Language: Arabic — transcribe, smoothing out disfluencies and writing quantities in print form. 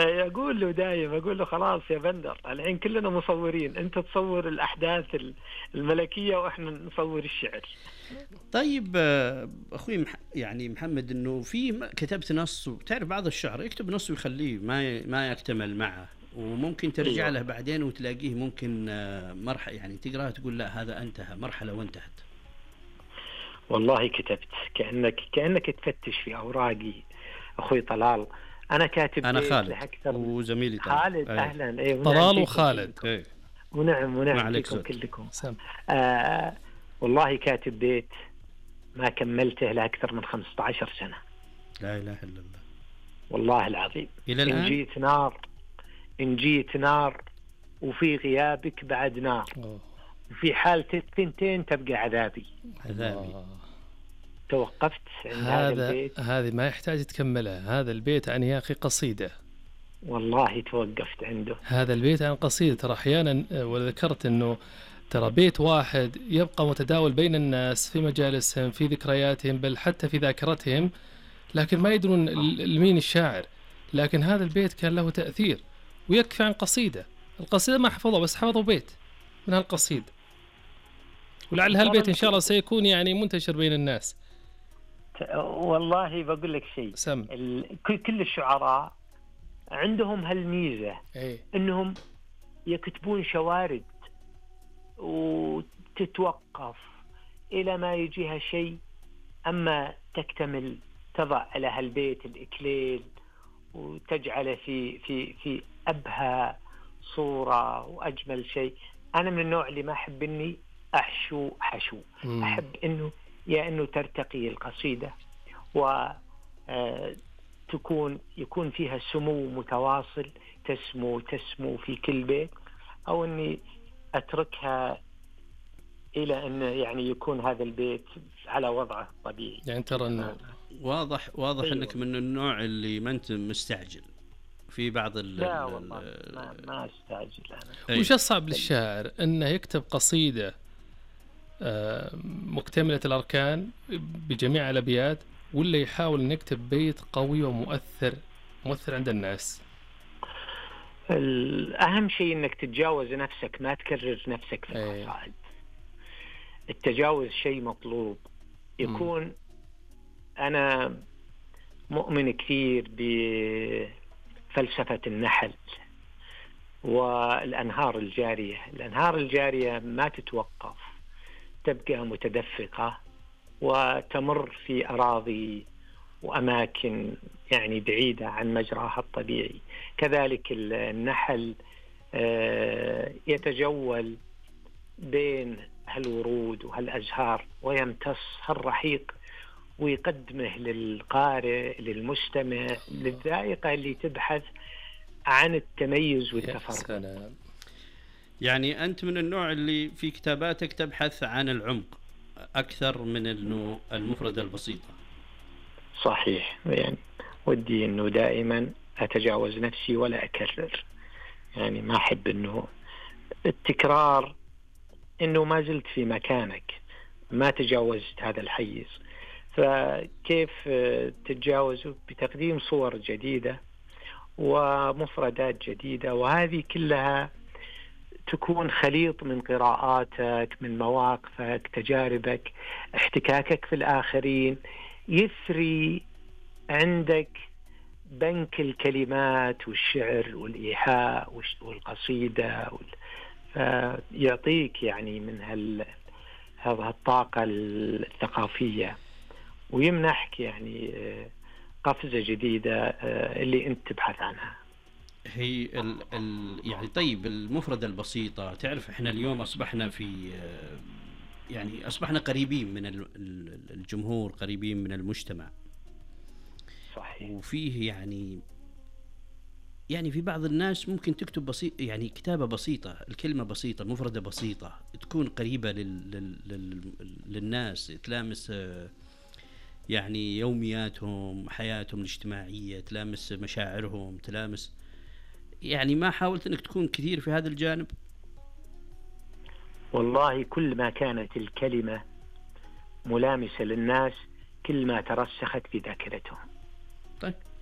أقول له دايم، أقول له خلاص يا بندر، الحين كلنا مصورين، أنت تصور الأحداث الملكية وإحنا نصور الشعر. طيب اخوي يعني محمد، انه في كتبت نص، وتعرف بعض الشعر يكتب نص ويخليه ما يكتمل معه، وممكن ترجع أيوة. له بعدين وتلاقيه ممكن مرحله، يعني تقراه تقول لا هذا انتهى مرحله وانتهت. والله كتبت كأنك تفتش في أوراقي أخوي طلال. أنا كاتب انا بيت خالد لأكثر من وزميلي طلال. خالد. أهلا. إيه، ونعم طلال فيكم وخالد. كلكم. ايه ما ونعم عليك فيكم زود. كلكم. سم. والله كاتب بيت ما كملته لأكثر من 15 سنة. لا اله الا الله. والله العظيم. الى الان إن جيت نار وفي غيابك بعد نار، وفي حالة الثنتين تبقى عذابي. توقفت عند هذا البيت. هذه ما يحتاج تكملها. هذا البيت عن يا أخي قصيدة. والله توقفت عنده. هذا البيت عن قصيدة. ترى أحيانا وذكرت أنه ترى بيت واحد يبقى متداول بين الناس في مجالسهم، في ذكرياتهم، بل حتى في ذاكرتهم، لكن ما يدرون مين الشاعر. لكن هذا البيت كان له تأثير، ويكفي عن قصيدة. القصيدة ما حفظها، بس حفظوا بيت من هالقصيدة، ولعل هالبيت إن شاء الله سيكون يعني منتشر بين الناس. والله بقول لك شيء، كل الشعراء عندهم هالميزة، إنهم يكتبون شوارد وتتوقف إلى ما يجيها شيء، أما تكتمل تضع لها البيت الإكليل وتجعله في أبهى صورة وأجمل شيء. أنا من النوع اللي ما أحب إني أحشو حشو. أحب إنه إنه ترتقي القصيدة يكون فيها سمو متواصل، تسمو في كل بيت، أو إني أتركها إلى أن يعني يكون هذا البيت على وضعه الطبيعي. يعني ترى أنه واضح أنك من النوع اللي ما أنت مستعجل في بعض لا والله ما أستعجل أنا. وش الصعب للشاعر أنه يكتب قصيدة مكتملة الأركان بجميع الأبيات، ولا يحاول أن يكتب بيت قوي ومؤثر عند الناس؟ الأهم شيء أنك تتجاوز نفسك، ما تكرر نفسك في القصائد. التجاوز شيء مطلوب. يكون أنا مؤمن كثير بفلسفة النحل والأنهار الجارية. الأنهار الجارية ما تتوقف، تبقى متدفقة وتمر في أراضي وأماكن يعني بعيدة عن مجراها الطبيعي. كذلك النحل يتجول بين هالورود وهالأزهار ويمتص هالرحيق ويقدمه للقارئ، للمستمع، للذائقة اللي تبحث عن التميز والتفرد. يعني أنت من النوع اللي في كتاباتك تبحث عن العمق أكثر من إنه المفردة البسيطة. صحيح. يعني ودي إنه دائما أتجاوز نفسي ولا أكرر. يعني ما أحب إنه التكرار، إنه ما زلت في مكانك، ما تجاوزت هذا الحيز. فكيف تتجاوزه؟ بتقديم صور جديدة ومفردات جديدة، وهذه كلها تكون خليط من قراءاتك، من مواقفك، تجاربك، احتكاكك في الآخرين، يثري عندك بنك الكلمات والشعر والإيحاء والقصيدة يعطيك يعني من هذه الطاقة الثقافية، ويمنحك يعني قفزة جديدة اللي أنت تبحث عنها. هي يعني طيب المفردة البسيطة، تعرف احنا اليوم أصبحنا يعني أصبحنا قريبين من الجمهور، قريبين من المجتمع. صحيح. وفيه يعني في بعض الناس ممكن تكتب بسيط، يعني كتابة بسيطة، الكلمة بسيطة، المفردة بسيطة، تكون قريبة للناس، تلامس يعني يومياتهم، حياتهم الاجتماعية، تلامس مشاعرهم، تلامس. يعني ما حاولت أنك تكون كثير في هذا الجانب؟ والله كل ما كانت الكلمة ملامسة للناس كل ما ترسخت في ذاكرتهم. طيب